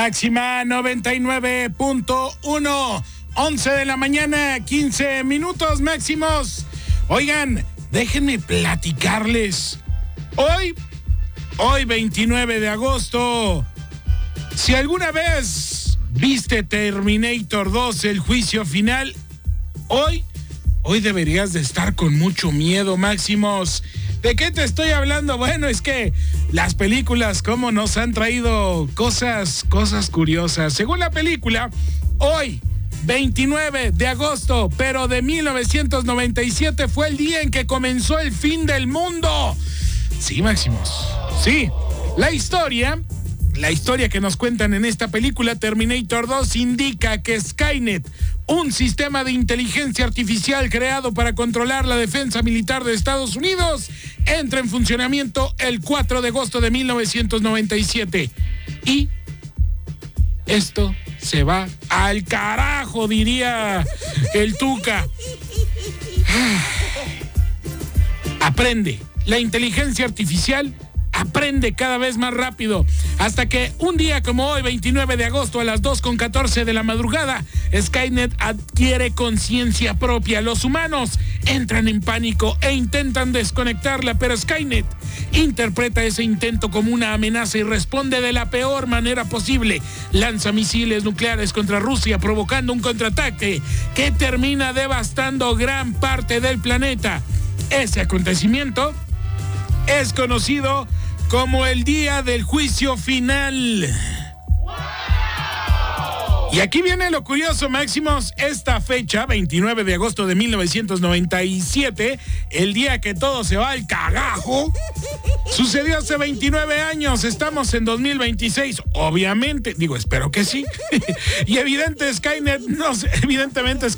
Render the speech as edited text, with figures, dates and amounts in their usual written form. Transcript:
Máxima 99.1, 11 de la mañana, 15 minutos máximos. Oigan, déjenme platicarles. Hoy 29 de agosto, si alguna vez viste Terminator 2, el juicio final, hoy deberías de estar con mucho miedo, máximos. ¿De qué te estoy hablando? Bueno, es que las películas, cómo nos han traído cosas curiosas. Según la película, hoy, 29 de agosto, pero de 1997, fue el día en que comenzó el fin del mundo. Sí, máximos. Sí, la historia que nos cuentan en esta película, Terminator 2, indica que Skynet, un sistema de inteligencia artificial creado para controlar la defensa militar de Estados Unidos, entra en funcionamiento el 4 de agosto de 1997. Y esto se va al carajo, diría el Tuca. Aprende. La inteligencia artificial aprende cada vez más rápido, hasta que un día como hoy, 29 de agosto, a las 2:14 de la madrugada, Skynet adquiere conciencia propia. Los humanos entran en pánico e intentan desconectarla, pero Skynet interpreta ese intento como una amenaza y responde de la peor manera posible. Lanza misiles nucleares contra Rusia, provocando un contraataque que termina devastando gran parte del planeta. Ese acontecimiento es conocido como el día del juicio final. Y aquí viene lo curioso, máximos. Esta fecha, 29 de agosto de 1997, el día que todo se va al cagajo, sucedió hace 29 años. Estamos en 2026, obviamente. Digo, espero que sí. Y evidentemente Skynet